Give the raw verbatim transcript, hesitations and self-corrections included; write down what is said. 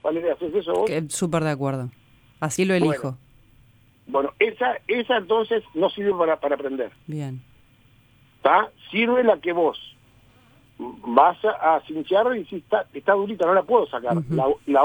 Valeria, ¿haces eso vos? Que- Súper de acuerdo. Así lo elijo. Bueno, bueno esa, esa entonces no sirve para, para aprender. Bien. ¿Está? Sirve la que vos vas a, a cinchar y si está, está durita, no la puedo sacar. Ujú. La, la